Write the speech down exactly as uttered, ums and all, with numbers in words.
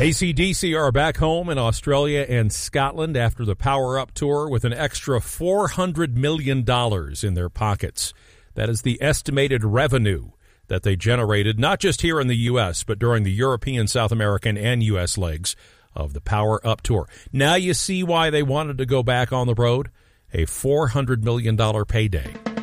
A C D C are back home in Australia and Scotland after the Power Up Tour with an extra four hundred million dollars in their pockets. That is the estimated revenue that they generated, not just here in the U S, but during the European, South American, and U S legs of the Power Up Tour. Now you see why they wanted to go back on the road. A four hundred million dollars payday.